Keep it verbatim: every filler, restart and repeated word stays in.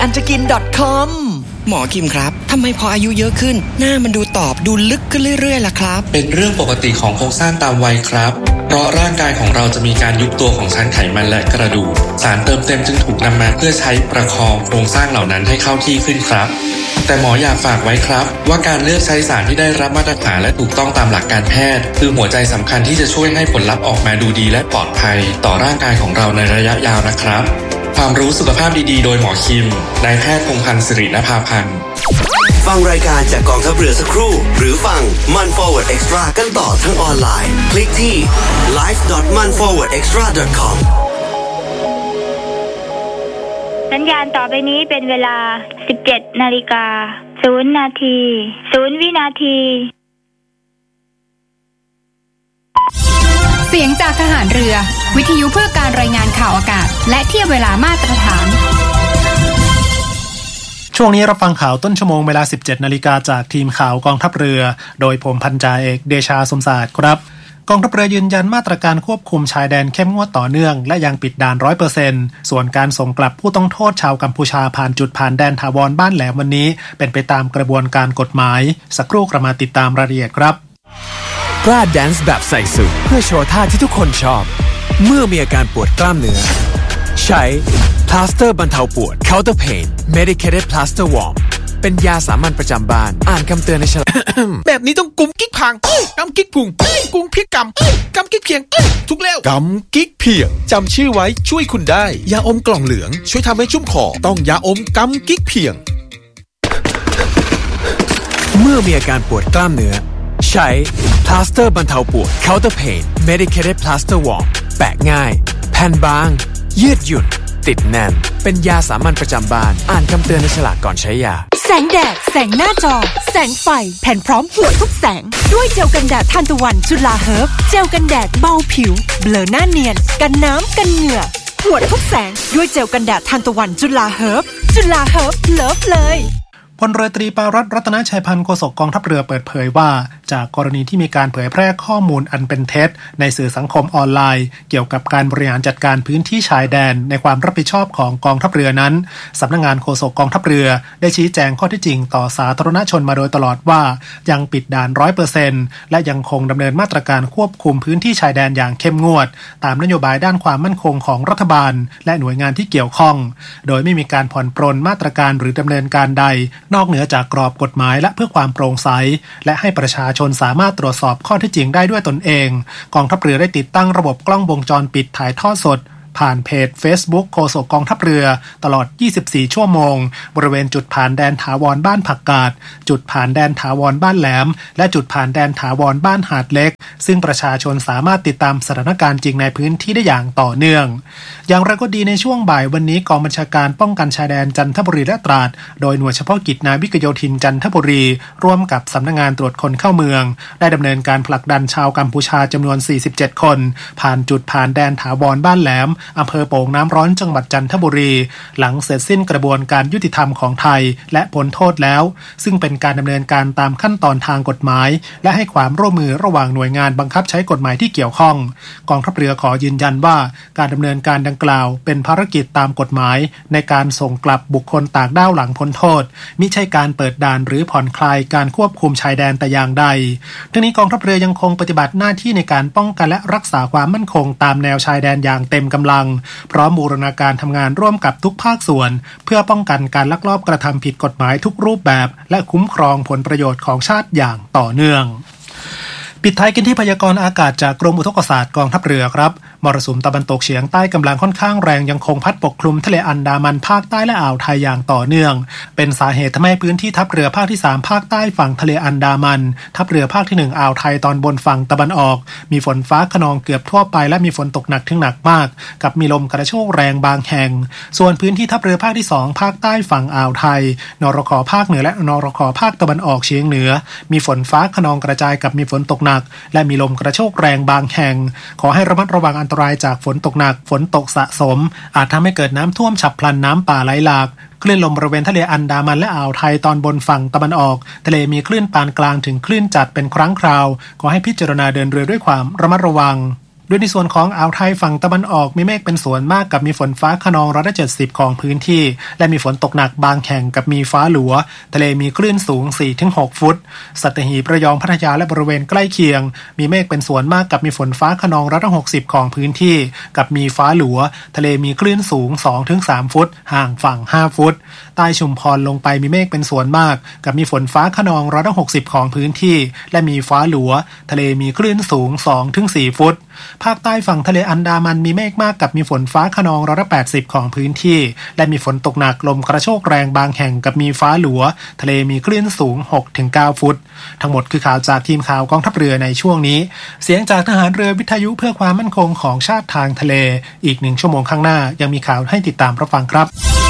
อันจะกิน .com หมอคิมครับทำไมพออายุเยอะขึ้นหน้ามันดูตอบดูลึกขึ้นเรื่อยๆล่ะครับเป็นเรื่องปกติของโครงสร้างตามวัยครับเพราะร่างกายของเราจะมีการยุบตัวของชั้นไขมันและกระดูกสารเติมเต็มจึงถูกนำมาเพื่อใช้ประคองโครงสร้างเหล่านั้นให้เข้าที่ขึ้นครับแต่หมออยากฝากไว้ครับว่าการเลือกใช้สารที่ได้รับมาตรฐานและถูกต้องตามหลักการแพทย์คือหัวใจสำคัญที่จะช่วยให้ผลลัพธ์ออกมาดูดีและปลอดภัยต่อร่างกายของเราในระยะยาวนะครับความรู้สุขภาพดีๆโดยหมอคิมนายแพทย์พงษ์พันธ์สิรินภาพันธ์ฟังรายการจากกองทัพเรือสักครู่หรือฟัง Man Forward Extra กันต่อทั้งออนไลน์คลิกที่ ไลฟ์ ดอท มัน ฟอร์เวิร์ด เอ็กซ์ตร้า ดอท คอมสัญญาณต่อไปนี้เป็นเวลา สิบเจ็ดนาฬิกาศูนย์ นาทีศูนย์ วินาทีเสียงจากทหารเรือวิทยุเพื่อการรายงานข่าวอากาศและเทียบเวลามาตรฐานช่วงนี้รับฟังข่าวต้นชั่วโมงเวลา สิบเจ็ดนาฬิกาจากทีมข่าวกองทัพเรือโดยผมพันจ่าเอกเดชาสมศาสตร์ครับกองทัพเรือยืนยันมาตรการควบคุมชายแดนเข้มงวดต่อเนื่องและยังปิดด่าน ร้อยเปอร์เซ็นต์ ส่วนการส่งกลับผู้ต้องโทษชาวกัมพูชาผ่านจุดผ่านแดนถาวรบ้านแหลมวันนี้เป็นไปตามกระบวนการกฎหมายสักครู่กลับมาติดตามรายละเอียดครับกล้าแดนซ์แบบใส่สุดเพื่อโชว์ท่าที่ทุกคนชอบเมื่อมีอาการปวดกล้ามเนื้อใช้พลาสเตอร์บรรเทาปวด Counter Pain Medicated Plaster Warm เป็นยาสามัญประจำบ้านอ่านคำเตือนในฉลากแบบนี้ต้องกุมกิ๊กพังกำกิ๊กพุงกุมพริกกำกำกิ๊กเพียงทุกแล้วกำกิ๊กเพียงจำชื่อไว้ช่วยคุณได้ยาอมกล่องเหลืองช่วยทำให้ชุ่มคอต้องยาอมกำกิ๊กเพียงเมื่อมีอาการปวดกล้ามเนื้อใช้พลาสเตอร์บรรเทาปวด Counter Pain Medicated Plaster Warm แปะง่ายแผ่นบางยืดหยุ่นติดแน่นเป็นยาสามัญประจำบ้านอ่านคำเตือนในฉลากก่อนใช้ยาแสงแดดแสงหน้าจอแสงไฟแผ่นพร้อมหัวทุกแสงด้วยเจลกันแดดทานตะวันจุฬาเฮิร์บเจลกันแดดเบาผิวเบลอหน้าเนียนกันน้ำกันเหงื่อหัวทุกแสงด้วยเจลกันแดดทานตะวันจุฬาเฮิร์บจุฬาเฮิร์บเลิฟเลยพลเรือตรีปารัตน์รัตนชัยพันธ์โฆษกกองทัพเรือเปิดเผยว่าจากกรณีที่มีการเผยแพร่ข้อมูลอันเป็นเท็จในสื่อสังคมออนไลน์เกี่ยวกับการบริหารจัดการพื้นที่ชายแดนในความรับผิดชอบของกองทัพเรือนั้นสำนักงานโฆษกกองทัพเรือได้ชี้แจงข้อเท็จจริงต่อสาธารณชนมาโดยตลอดว่ายังปิดด่าน ร้อยเปอร์เซ็นต์ และยังคงดำเนินมาตรการควบคุมพื้นที่ชายแดนอย่างเข้มงวดตามนโยบายด้านความมั่นคงของรัฐบาลและหน่วยงานที่เกี่ยวข้องโดยไม่มีการผ่อนปรนมาตรการหรือดำเนินการใดนอกเหนือจากกรอบกฎหมายและเพื่อความโปร่งใสและให้ประชาชนสามารถตรวจสอบข้อเท็จจริงได้ด้วยตนเองกองทัพเรือได้ติดตั้งระบบกล้องวงจรปิดถ่ายทอดสดผ่านเพจ Facebook โฆษกกองทัพเรือตลอดยี่สิบสี่ชั่วโมงบริเวณจุดผ่านแดนถาวรบ้านผักกาดจุดผ่านแดนถาวรบ้านแหลมและจุดผ่านแดนถาวรบ้านหาดเล็กซึ่งประชาชนสามารถติดตามสถานการณ์จริงในพื้นที่ได้อย่างต่อเนื่องอย่างไรก็ดีในช่วงบ่ายวันนี้กองบัญชาการป้องกันชายแดนจันทบุรีและตราดโดยหน่วยเฉพาะกิจนาวิกโยธินจันทบุรีร่วมกับสำนักงานตรวจคนเข้าเมืองได้ดำเนินการผลักดันชาวกัมพูชาจำนวนสี่สิบเจ็ดคนผ่านจุดผ่านแดนถาวรบ้านแหลมอำเภอโป่งน้ำร้อนจังหวัดจันทบุรีหลังเสร็จสิ้นกระบวนการยุติธรรมของไทยและพ้นโทษแล้วซึ่งเป็นการดำเนินการตามขั้นตอนทางกฎหมายและให้ความร่วมมือระหว่างหน่วยงานบังคับใช้กฎหมายที่เกี่ยวข้องกองทัพเรือขอยืนยันว่าการดำเนินการดังกล่าวเป็นภารกิจตามกฎหมายในการส่งกลับบุคคลต่างด้าวหลังพ้นโทษมิใช่การเปิดด่านหรือผ่อนคลายการควบคุมชายแดนแต่อย่างใดทั้งนี้กองทัพเรือยังคงปฏิบัติหน้าที่ในการป้องกันและรักษาความมั่นคงตามแนวชายแดนอย่างเต็มกำลังพร้อมบูรณาการทำงานร่วมกับทุกภาคส่วนเพื่อป้องกันการลักลอบกระทำผิดกฎหมายทุกรูปแบบและคุ้มครองผลประโยชน์ของชาติอย่างต่อเนื่องปิดท้ายกันที่พยากรณ์อากาศจากกรมอุทกศาสตร์กองทัพเรือครับมรสุมตะวันตกเฉียงใต้กำลังค่อนข้างแรงยังคงพัดปกคลุมทะเลอันดามันภาคใต้และอ่าวไทยอย่างต่อเนื่องเป็นสาเหตุทำให้พื้นที่ทัพเรือภาคที่สามภาคใต้ฝั่งทะเลอันดามันทัพเรือภาคที่หนึ่งอ่าวไทยตอนบนฝั่งตะวันออกมีฝนฟ้าคะนองเกือบทั่วไปและมีฝนตกหนักถึงหนักมากกับมีลมกระโชกแรงบางแห่งส่วนพื้นที่ทัพเรือภาคที่สองภาคใต้ฝั่งอ่าวไทยนรข.ภาคเหนือและนรข.ภาคตะวันออกเฉียงเหนือมีฝนฟ้าคะนองกระจายกับมีฝนตกหนักและมีลมกระโชกแรงบางแห่งขอให้ระมัดระวังอันตรายจากฝนตกหนักฝนตกสะสมอาจทำให้เกิดน้ำท่วมฉับพลันน้ำป่าไหลหลากคลื่นลมบริเวณทะเลอันดามันและอ่าวไทยตอนบนฝั่งตะวันออกทะเลมีคลื่นปานกลางถึงคลื่นจัดเป็นครั้งคราวขอให้พิจารณาเดินเรือด้วยความระมัดระวังโดยในส่วนของอ่าวไทยฝั่งตะวันออกมีเมฆเป็นส่วนมากกับมีฝนฟ้าคะนองร้อยละเจ็ดสิบของพื้นที่และมีฝนตกหนักบางแห่งกับมีฟ้าหลัวทะเลมีคลื่นสูง สี่ถึงหก ฟุตสัตหีบระยองพัทยาและบริเวณใกล้เคียงมีเมฆเป็นส่วนมากกับมีฝนฟ้าคะนองร้อยละหกสิบของพื้นที่กับมีฟ้าหลัวทะเลมีคลื่นสูง สองถึงสาม ฟุตห่างฝั่งห้าฟุตใต้ชุมพรลงไปมีเมฆเป็นส่วนมากกับมีฝนฟ้าคะนองร้อยละหกสิบของพื้นที่และมีฟ้าหลัวทะเลมีคลื่นสูง สองถึงสี่ ฟุตภาคใต้ฝั่งทะเลอันดามันมีเมฆมากกับมีฝนฟ้าคะนองร้อยละแปดสิบของพื้นที่และมีฝนตกหนักลมกระโชกแรงบางแห่งกับมีฟ้าหลัวทะเลมีคลื่นสูง หกถึงเก้า ฟุตทั้งหมดคือข่าวจากทีมข่าวกองทัพเรือในช่วงนี้เสียงจากทหารเรือวิทยุเพื่อความมั่นคงของชาติทางทะเลอีกหนึ่งชั่วโมงข้างหน้ายังมีข่าวให้ติดตามรับฟังครับ